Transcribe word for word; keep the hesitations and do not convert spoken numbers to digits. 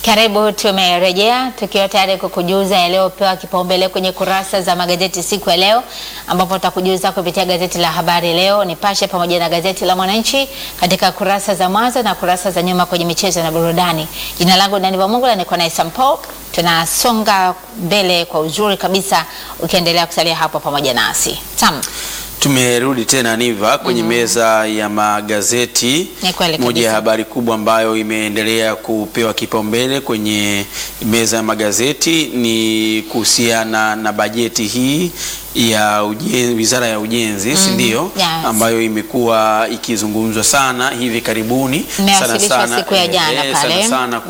Karibu, tumerejea tukiwa tayari kukujuza yaliyopewa kipaumbele kwenye kurasa za magazeti siku ya leo, ambapo tutakujuza kupitia gazeti la Habari Leo, Nipashe pamoja na gazeti la Mwananchi katika kurasa za mwanzo na kurasa za nyuma kwenye michezo na burudani. Jina langu Dani Mungu na niko na Sampo. Tunasonga mbele kwa uzuri kabisa ukiendelea kusalia hapo pamoja nasi. Tam. Tumerudi tena Niva kwenye mm. meza ya magazeti. Moja ya habari kubwa ambayo imeendelea kupewa kipaumbele kwenye meza ya magazeti ni kuhusiana na bajeti hii ya ujenzi, Wizara ya Ujenzi, mm. si ndio? Yes. Ambayo imekuwa ikizungumzwa sana hivi karibuni, sana sana siku ya jana eh, pale. sana sana